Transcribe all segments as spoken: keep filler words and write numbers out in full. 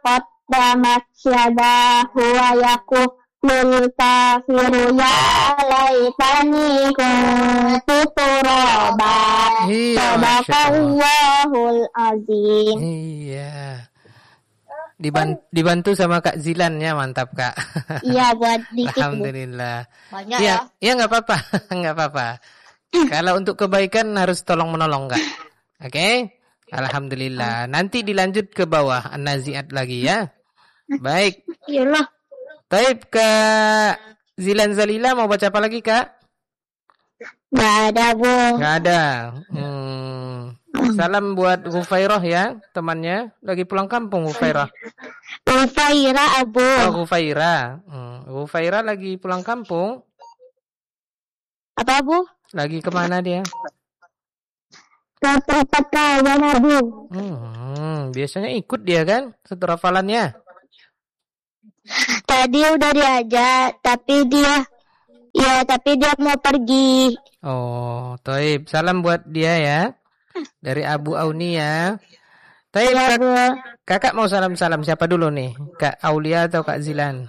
qaddamat yadahu wa yaqulul kafiru ya laitani kuntu turaba. Sadaqallahul azim. Iya. Dibantu, dibantu sama Kak Zilan ya, mantap Kak. Iya, buat dikit. Alhamdulillah. Banyak ya. ya. Ya nggak apa-apa, nggak apa-apa. Kalau untuk kebaikan harus tolong menolong Kak. Oke? Okay? Alhamdulillah. Nanti dilanjut ke bawah An-Nazi'at lagi ya. Baik. Iyalah. Taib Kak Zilan Zalila mau baca apa lagi Kak? Nggak ada, Bu. Nggak ada. Hmm. Salam buat Hufairah ya, temannya. Lagi pulang kampung Hufairah. Hufairah, Abu. Oh, Hufairah. Hmm. Hufairah lagi pulang kampung. Apa, Bu? Lagi kemana dia? Ke tempat kawan, Abu. Hmm. Biasanya ikut dia kan, satu hafalannya. Tadi udah diajak, tapi dia, ya, tapi dia mau pergi. Oh, Taib. Salam buat dia ya. Dari Abu Auni ya. Taib, Ya, kak, kakak mau salam-salam siapa dulu nih? Kak Aulia atau Kak Zilan?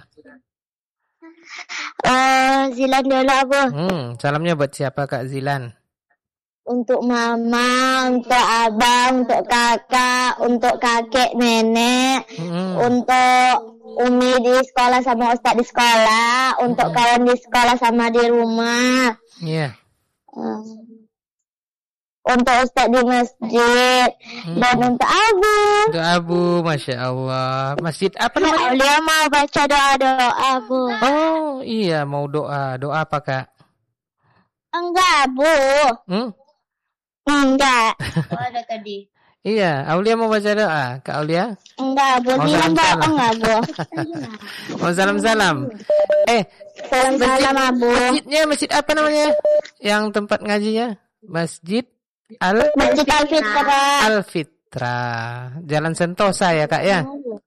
Uh, Zilan dulu, Abu. Hmm, salamnya buat siapa Kak Zilan? Untuk mama, untuk abang, untuk kakak, untuk kakek, nenek, hmm. untuk umi di sekolah sama ustaz di sekolah, hmm. untuk kawan di sekolah sama di rumah. Iya. Yeah. Uh, untuk ustaz di masjid hmm. dan untuk Abu. Untuk Abu, Masya Allah. Masjid apa namanya? Dia mau baca doa-doa, Abu. Oh iya, mau doa. Doa apa Kak? Enggak, Bu. Hmm? Enggak. Oh, ada tadi. Iya, Aulia mau baca doa. Kak Aulia? Enggak, Bu. Mau Dia enggak, enggak, Bu. Mau salam-salam. Eh, salam-salam, Abu. Masjidnya masjid apa namanya? Yang tempat ngajinya? Masjid Al Masjid Al-Fitra. Al-Fitra. Jalan Sentosa ya, Kak ya?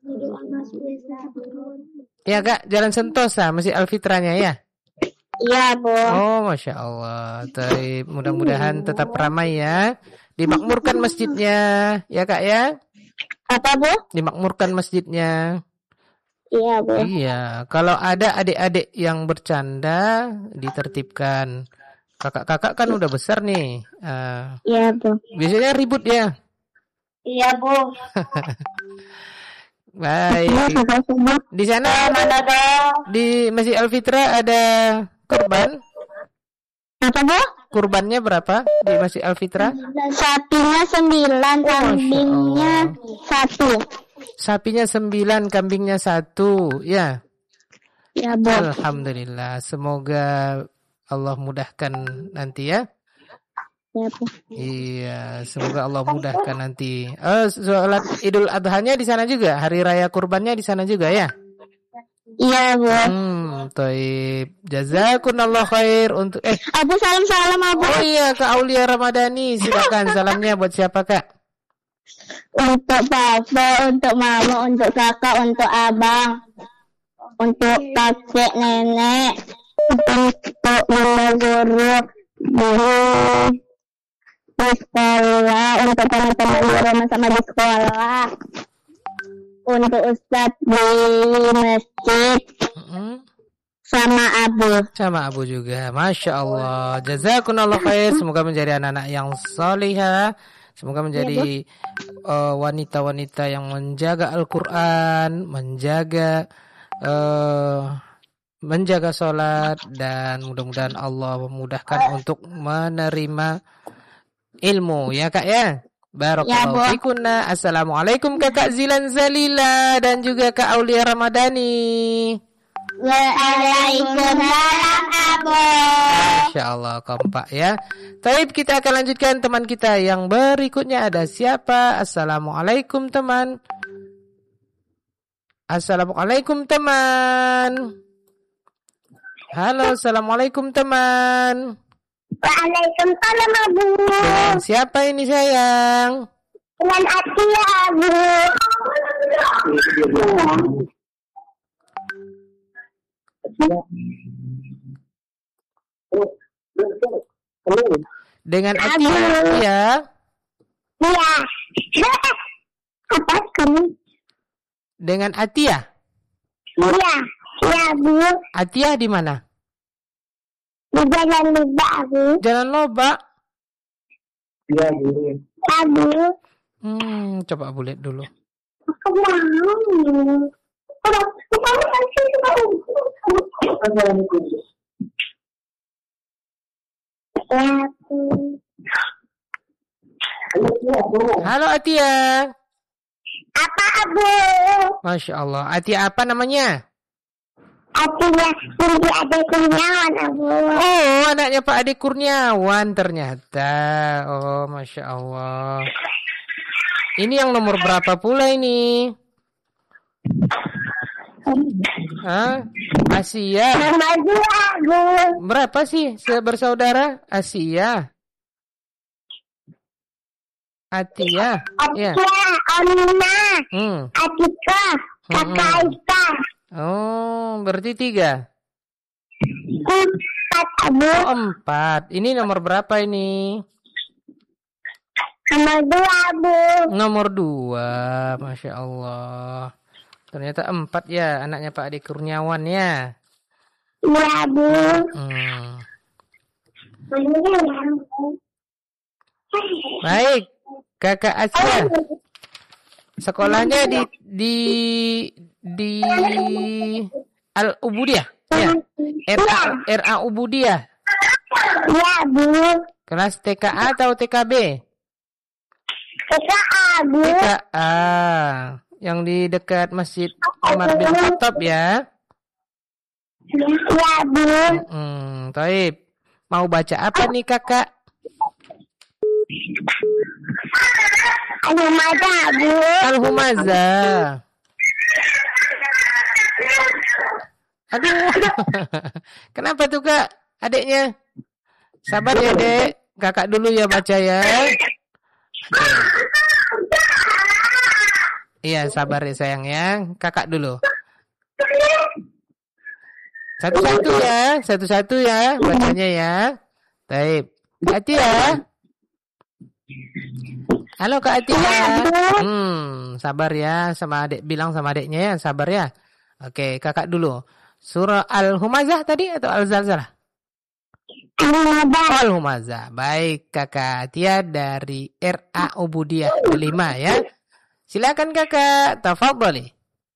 Iya, Kak, Jalan Sentosa, Masjid Al-Fitranya ya? Iya, Bu. Oh, Masya Allah. Taib. Mudah-mudahan tetap ramai ya. Dimakmurkan masjidnya, ya Kak ya? Apa, Bu? Dimakmurkan masjidnya. Iya, Bu. Iya. Kalau ada adik-adik yang bercanda, ditertibkan. Kakak-kakak kan udah besar nih. Uh, iya, Bu. Biasanya ribut ya? Iya, Bu. Baik. Di sana ada, di Masjid Al-Fitra ada kurban? Apa, Bu? Kurbannya berapa di Masjid Al-Fitra? Sapinya sembilan, oh, kambingnya satu. Sapinya sembilan, kambingnya satu, ya. Ya, Bu. Alhamdulillah. Semoga Allah mudahkan nanti ya. Ya, Bu. Iya, semoga Allah mudahkan nanti. Oh, sholat Idul Adha-nya di sana juga, hari raya kurbannya di sana juga ya? Iya, Bu. Hmm, Taib. Jazakumullah khair untuk eh Abu salam-salam, Abu. Oh iya, Kak Aulia Ramadhani, silakan salamnya buat siapa, Kak? Untuk papa, untuk mama, untuk kakak, untuk abang, untuk kakek, nenek, untuk mama guru, guru di sekolah, untuk teman-teman di rumah sama di sekolah, untuk ustadz di masjid, mm-hmm. sama Abu. Sama Abu juga, Masya Allah. Jazakumullah khair, semoga menjadi anak-anak yang salihah. Semoga menjadi uh, wanita-wanita yang menjaga Al-Quran, menjaga uh, menjaga sholat, dan mudah-mudahan Allah memudahkan untuk menerima ilmu, ya Kak ya. Barakallahu fikunna. Assalamualaikum Kakak Zilan Zalila dan juga Kak Aulia Ramadhani. Waalaikumsalam, Abu. Masya Allah, kompak ya. Taib, kita akan lanjutkan teman kita yang berikutnya. Ada siapa? Assalamualaikum teman. Assalamualaikum teman. Halo, assalamualaikum teman. Waalaikumsalam, Abu. Dengan siapa ini sayang? Dengan Atia, Abu. Dengan Atia ya? Iya. Apa kamu? Dengan Atiyah? Iya, iya Bu. Atiyah di mana? Di Jalan Lobak Bu. Jalan Lobak? Iya Bu. Iya Bu. Hmm, coba aku lihat dulu. Aku mau. Halo Atia. Apa Abu? Masya Allah. Atia apa namanya? Atia Cindy Ade Kurniawan Abu. Oh, anaknya Pak Ade Kurniawan ternyata. Oh, Masya Allah. Ini yang nomor berapa pula ini? Hah? Asia. Nomor dua Abu. Berapa sih bersaudara? Asia. Atia. Atia, Ya. Omina, Hmm. Atika, Kakak Aisyah. Oh, berarti tiga. Empat Abu. Oh, empat. Ini nomor berapa ini? Nomor dua Abu. Nomor dua. Masya Allah. Ternyata empat ya anaknya Pak Ade Kurniawan ya. Iya Abu. Hmm. Baik, Kakak Asia. Sekolahnya di di di Al Ubudiyah ya. R A R A Ubudiyah. Iya Bu. Kelas T K A atau T K B? T K A Bu. T K A. Yang di dekat Masjid Umar bin Khattab ya. Iya Bu. Hmm, taib. Mau baca apa nih Kakak? Al-Humazah Bu. Al-Humazah. Aduh. Kenapa tuh Kak? Adiknya. Sabar ya Dek. Kakak dulu ya baca ya. Iya sabar ya sayang ya. Kakak dulu. Satu-satu ya. Satu-satu ya. Bacanya ya. Taib. Hati ya. Halo Kak Atia. Hmm, sabar ya sama adik, bilang sama adiknya ya, sabar ya. Oke, Kakak dulu. Surah Al-Humazah tadi atau Al-Zalzalah? Al-Humazah. Oh, Al-Humazah. Baik, Kakak Atia dari R A Ubudiyah lima ya. Silakan Kakak, tafadhali.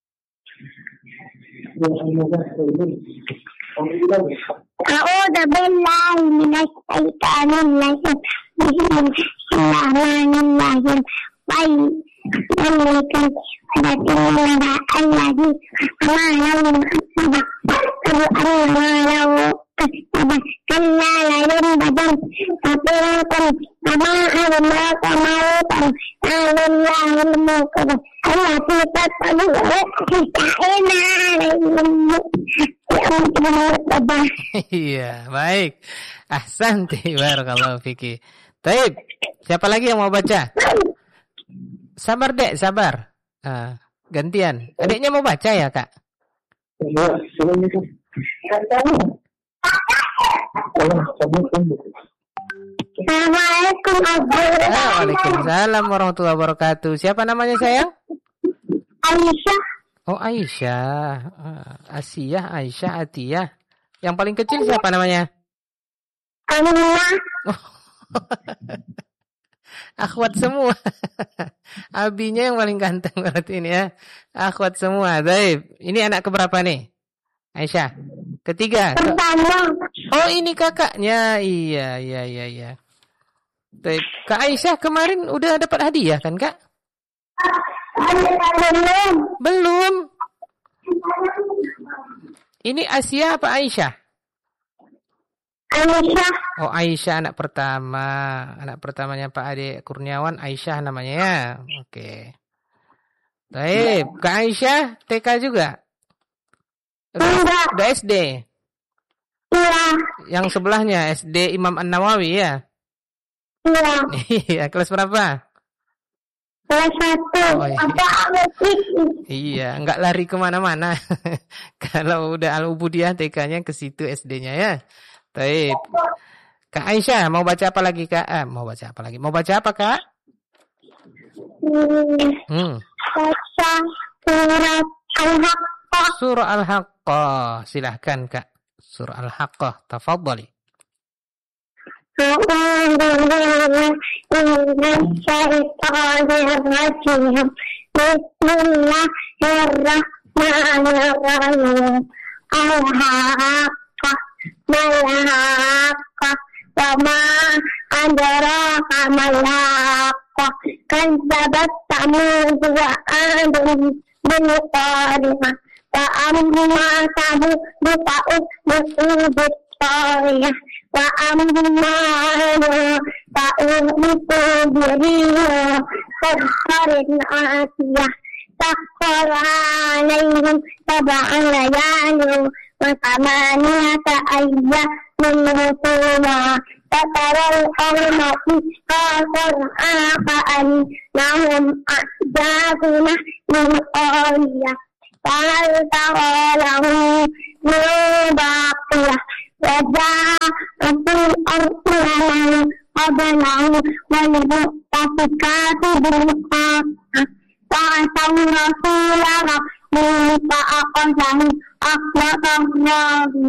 A'udzu billahi minasy syaithanir rajim. Bismillahirrahmanirrahim. Baik. Memiliki pada tinggal alladhi amalahu sabak. Kamu amalahu sabak. Kalla layun badan. Tapirakan. Kama alama kamarutan. Alillahil mulku. Allah sifat paduwa. Ta'ina alaihim. Iya, baik. Ahsanti, barakallahu fiki. Taib, siapa lagi yang mau baca? Sabar Dek, sabar. Ah, gantian. Adiknya mau baca ya Kak? Assalamualaikum warahmatullahi wabarakatuh. Waalaikumsalam warahmatullahi wabarakatuh. Siapa namanya sayang? Aisyah. Oh Aisyah. Ah, Asiyah, Aisyah, Atiyah. Yang paling kecil siapa namanya? Aminah. Oh. Akhwat semua. Abinya yang paling ganteng berarti ini ya. Akhwat semua. Baik. Ini anak keberapa nih? Aisyah. Ketiga. Pertama. Oh ini kakaknya. Iya, iya, iya, iya. Baik. Kak Aisyah kemarin udah dapat hadiah kan Kak? Belum. Belum. Ini Asia apa Aisyah? Aisyah. Oh Aisyah anak pertama. Anak pertamanya Pak Ade Kurniawan, Aisyah namanya ya. Oke. Baik, Kak Aisyah T K juga? Enggak. Udah S D? Iya. Yang sebelahnya S D Imam An-Nawawi ya? Iya. Iya, kelas berapa? Kelas satu. Oh, iya. Apa musik? Iya, nggak lari kemana-mana. Kalau udah Al-Ubudiyah T K-nya ke situ S D-nya ya. Baik. Kak Aisyah, mau baca apa lagi Kak? Ah, mau baca apa lagi? Mau baca apa Kak? Hmm. Hmm. Baca Surat Al-Haqqah. Surah Al-Haqqah. Silahkan Kak. Surah Al-Haqqah. Tafadhali. Bismillahirrahmanirrahim. Al-Haqqah. Mal-Haqqah. Wa ma adraka mal-Haqqah. Kazzabat Thamud wa 'adun bil qari'ah. Wa amma Thamud fa'usbut qariyah. Wa amma 'adun fa'usbut biriyah. Sakharin 'atiyah. Sakhara 'alaihim sab'a layalin wa thamaniyata ayyamin husuma. Tataral qawma fiha sar'a ka'annahum a'jazu nahlin qawiyah. Fahal tara lahum min baqiyah. Wa ja'atul ardu man qablahu wal mu'tafikatu bil qasah. Fa'asaw rasulah rabbihim fa'aqazahum akhlatahum